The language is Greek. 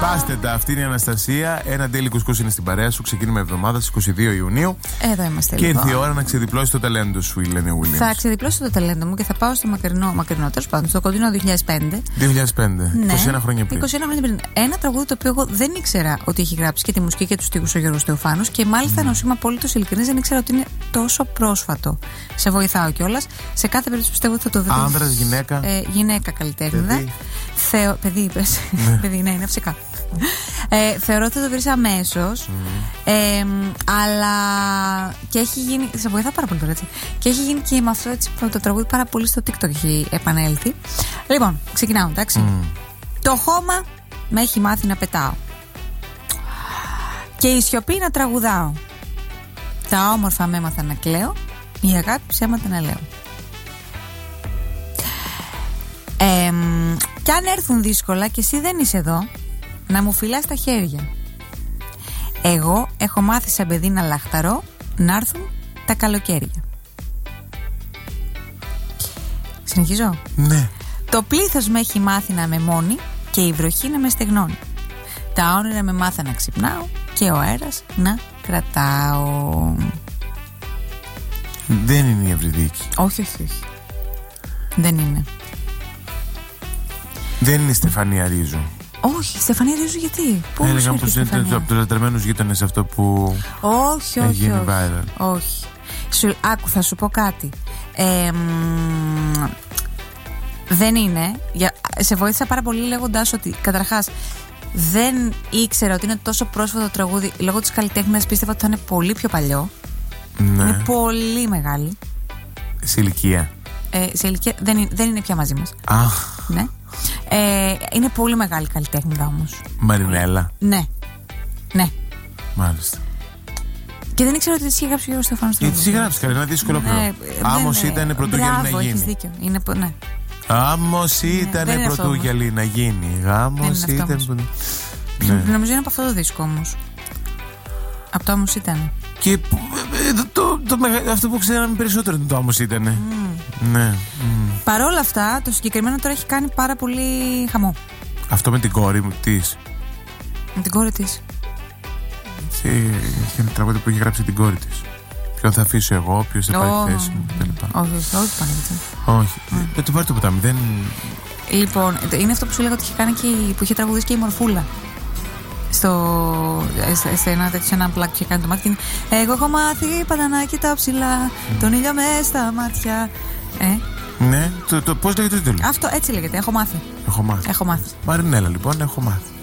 Σπάστε τα, αυτή είναι η Αναστασία. Ένα daily κουσκούς είναι στην παρέα σου. Ξεκίνημα εβδομάδα στις 22 Ιουνίου. Εδώ είμαστε. Και λοιπόν. ήρθε η ώρα να ξεδιπλώσει το ταλέντο σου, η Λένε Williams. Θα ξεδιπλώσω το ταλέντο μου και θα πάω στο μακρινό τέλος πάντων, στο κοντινό 2005. 2005, Ναι, 21 χρόνια πριν. 21 χρόνια πριν. Ένα τραγούδι το οποίο εγώ δεν ήξερα ότι έχει γράψει και τη μουσική και τους στίχους ο Γιώργος Θεοφάνος και μάλιστα να σου είμαι απολύτως ειλικρινής, δεν ήξερα ότι είναι τόσο πρόσφατο. Σε βοηθάω κιόλας. Σε κάθε περίπτωση πιστεύω ότι θα το βρει. Άνδρας, γυναίκα. Γυναίκα καλλιτέχνηδα. Παιδί είπες. Παιδί, ναι, είναι φυσικά. Θεωρώ ότι θα το βρεις αμέσως. Αλλά και έχει γίνει. Σε βοηθά πάρα πολύ τώρα, έτσι. Και έχει γίνει και με αυτό έτσι, το τραγούδι πάρα πολύ στο TikTok έχει επανέλθει. Λοιπόν, ξεκινάω, εντάξει. Το χώμα με έχει μάθει να πετάω. Και η σιωπή να τραγουδάω. Τα όμορφα με έμαθα να κλαίω. Η αγάπη ψέματα να λέω. Κι αν έρθουν δύσκολα και εσύ δεν είσαι εδώ, να μου φυλάς τα χέρια. Εγώ έχω μάθει σαν παιδί να λαχταρώ, να έρθουν τα καλοκαίρια. Συνεχίζω. Ναι. Το πλήθος με έχει μάθει να με μόνη και η βροχή να με στεγνώνει. Τα όνειρα με μάθα να ξυπνάω και ο αέρας να κρατάω. Δεν είναι η Ευρυδίκη. Όχι. Δεν είναι. Δεν είναι η Στεφανία Ρίζου. Όχι, Στεφανία Ρίζου γιατί? Έλεγαν πως είναι από τους λατρεμένους γείτονες αυτό που έχει γίνει viral. Όχι. Άκου, θα σου πω κάτι. Δεν είναι. Σε βοήθησα πάρα πολύ λέγοντας ότι καταρχάς δεν ήξερα ότι είναι τόσο πρόσφατο τραγούδι. Λόγω της καλλιτέχνης πίστευα ότι θα είναι πολύ πιο παλιό. Ναι. Είναι πολύ μεγάλη. Σε ηλικία. Σε ηλικία δεν είναι πια μαζί μας. Ναι. Είναι πολύ μεγάλη καλλιτέχνηδα όμως. Μαρινέλα. Ναι. Μάλιστα. Και δεν ήξερα ότι της είχε γράψει ο Γιώργος Θεοφάνος. Γιατί της είχε γράψει, καλή, ένα δύσκολο πλέον. Άμμος ήταν πρωτογιαλή να γίνει. Έχεις δίκιο. Ναι. Άμμος ήταν πρωτογιαλή να γίνει. Γάμος ήταν. Νομίζω είναι από αυτό το δίσκο όμως. Από το Άμμος ήταν. Και αυτό που ξέραμε περισσότερο είναι το Άμμος ήταν. Ναι. Παρόλα αυτά, το συγκεκριμένο τώρα έχει κάνει πάρα πολύ χαμό. Αυτό με την κόρη μου της. Με την κόρη της. Είχε ένα τραγούδι που έχει γράψει την κόρη της. Ποιον θα αφήσω εγώ, ποιος θα πάρει θέση μου κτλ. Όχι, Παναγιώτη. Όχι. Δεν του πάρει το ποτάμι. Λοιπόν, είναι αυτό που σου έλεγα ότι είχε κάνει και που είχε τραγουδίσει και η Μορφούλα. Σε ένα τέτοιο ένα πλάκ που είχε κάνει το μάτι. Εγώ έχω μάθει πάντα να κοιτάω ψηλά τον ήλιο μες στα μάτια. Ναι, πώς λέγεται το τίτλο? Αυτό έτσι λέγεται, έχω μάθει. Μαρινέλα λοιπόν, έχω μάθει.